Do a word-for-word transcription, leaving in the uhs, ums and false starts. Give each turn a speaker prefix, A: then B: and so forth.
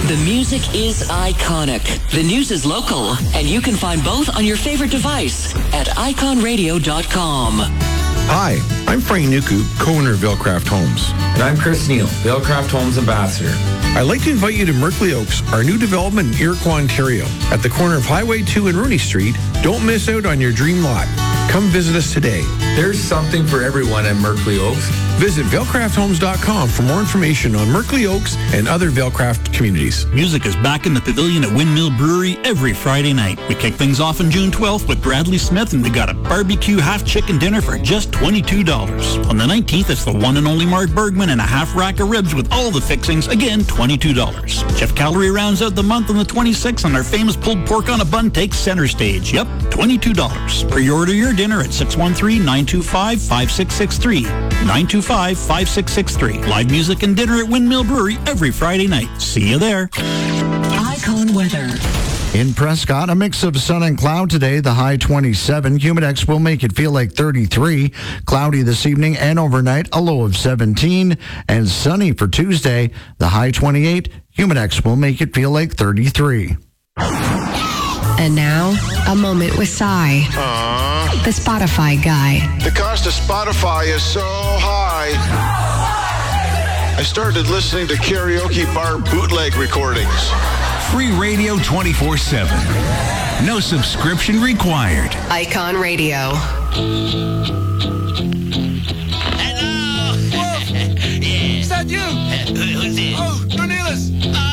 A: The music is iconic. The news is local. And you can find both on your favorite device at icon radio dot com.
B: Hi, I'm Frank Nuku, co-owner of Vailcraft Homes.
C: And I'm Chris Neal, Vailcraft Homes Ambassador.
B: I'd like to invite you to Merkley Oaks, our new development in Iroquois, Ontario. At the corner of Highway two and Rooney Street, don't miss out on your dream lot. Come visit us today.
C: There's something for everyone at Merkley Oaks.
B: Visit vailcraft homes dot com for more information on Merkley Oaks and other Vailcraft communities.
D: Music is back in the pavilion at Windmill Brewery every Friday night. We kick things off on June twelfth with Bradley Smith, and we got a barbecue half chicken dinner for just twenty-two dollars. On the nineteenth, it's the one and only Mark Bergman and a half rack of ribs with all the fixings, again, twenty-two dollars. Jeff Calorie rounds out the month on the twenty-sixth, and our famous pulled pork on a bun takes center stage. Yep, twenty-two dollars. Pre-order your dinner at six one three, nine two five, five six six three. nine two five, five six six three. Live music and dinner at Windmill Brewery every Friday night. See you there.
A: Icon weather.
E: In Prescott, a mix of sun and cloud today, the high twenty-seven. Humidex will make it feel like thirty-three. Cloudy this evening and overnight, a low of seventeen. And sunny for Tuesday, the high twenty-eight. Humidex will make it feel like thirty-three.
F: And now, a moment with Cy,
G: Aww.
F: the Spotify guy.
G: The cost of Spotify is so high. I started listening to karaoke bar bootleg recordings.
H: Free radio twenty-four seven. No subscription required.
F: Icon Radio.
I: Hello. Whoa. Yeah.
J: Is that you?
I: Uh, who, who's it?
J: Oh, Cornelius.
I: Oh,